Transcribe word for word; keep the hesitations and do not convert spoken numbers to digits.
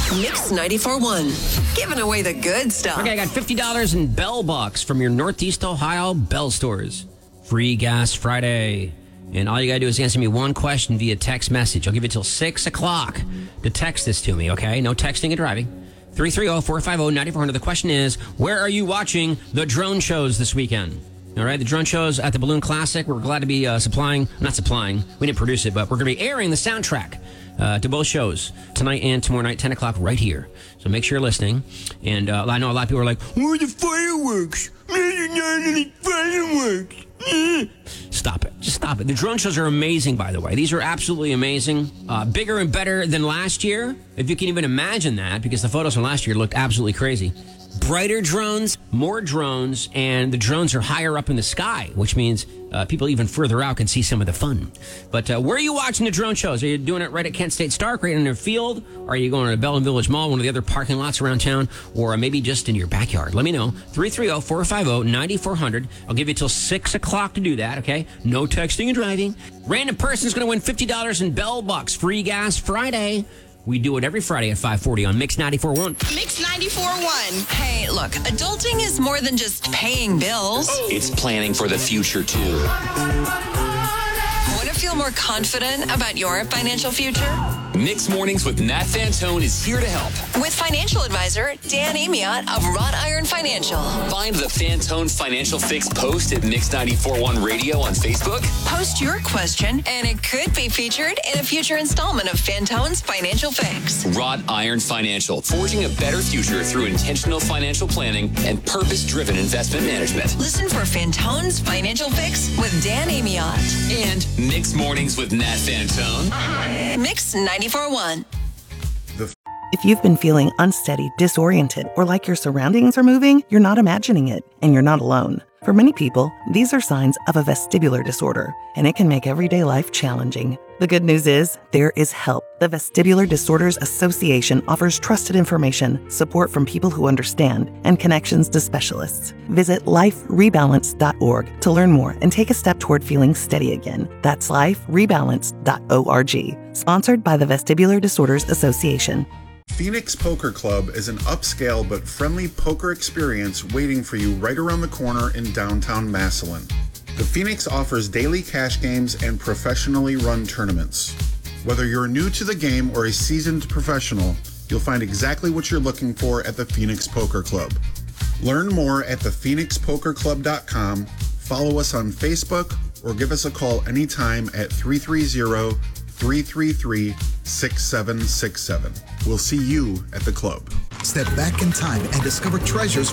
Mix ninety-four point one. Giving away the good stuff. Okay, I got fifty dollars in Bell Bucks from your Northeast Ohio Bell stores. Free Gas Friday. And all you got to do is answer me one question via text message. I'll give you till six o'clock to text this to me, okay? No texting and driving. three three zero, four five zero, nine four zero zero. The question is, where are you watching the drone shows this weekend? All right, the drone shows at the Balloon Classic. We're glad to be uh, supplying, not supplying, we didn't produce it, but we're going to be airing the soundtrack uh, to both shows tonight and tomorrow night, ten o'clock, right here. So make sure you're listening. And uh, I know a lot of people are like, where are the fireworks? There's not any fireworks. Stop it. Just stop it. The drone shows are amazing, by the way. These are absolutely amazing. Uh, bigger and better than last year, if you can even imagine that, because the photos from last year looked absolutely crazy. Brighter drones, more drones, and the drones are higher up in the sky, which means uh, people even further out can see some of the fun. But uh, where are you watching the drone shows? Are you doing it right at Kent State Stark, right in their field? Or are you going to Belleville Village Mall, one of the other parking lots around town? Or maybe just in your backyard? Let me know. three three zero, four five zero, nine four zero zero. I'll give you till six o'clock to do that, okay? No texting and driving. Random person's going to win fifty dollars in Bell Bucks. Free Gas Friday. We do it every Friday at five forty on Mix ninety-four point one. Mix ninety-four point one. Hey, look, adulting is more than just paying bills. It's planning for the future, too. Want to feel more confident about your financial future? Mix Mornings with Nat Fantone is here to help. With financial advisor Dan Amiot of Wrought Iron Financial. Find the Fantone Financial Fix post at Mix ninety-four point one Radio on Facebook. Post your question, and it could be featured in a future installment of Fantone's Financial Fix. Wrought Iron Financial, forging a better future through intentional financial planning and purpose-driven investment management. Listen for Fantone's Financial Fix with Dan Amiot. And Mix Mornings with Nat Fantone. Mix ninety-four point one. If you've been feeling unsteady, disoriented, or like your surroundings are moving, you're not imagining it, and you're not alone. For many people, these are signs of a vestibular disorder, and it can make everyday life challenging. The good news is, there is help. The Vestibular Disorders Association offers trusted information, support from people who understand, and connections to specialists. Visit life rebalance dot org to learn more and take a step toward feeling steady again. That's life rebalance dot org. Sponsored by the Vestibular Disorders Association. Phoenix Poker Club is an upscale but friendly poker experience waiting for you right around the corner in downtown Massillon. The Phoenix offers daily cash games and professionally run tournaments. Whether you're new to the game or a seasoned professional, you'll find exactly what you're looking for at the Phoenix Poker Club. Learn more at the phoenix poker club dot com, follow us on Facebook, or give us a call anytime at three three zero, three three three, six seven six seven. We'll see you at the club. Step back in time and discover treasures